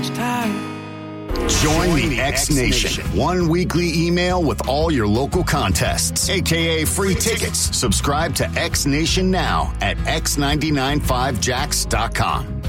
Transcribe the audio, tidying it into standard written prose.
much time. Join the X Nation. One weekly email with all your local contests, aka free tickets. Subscribe to X Nation now at x995jax.com.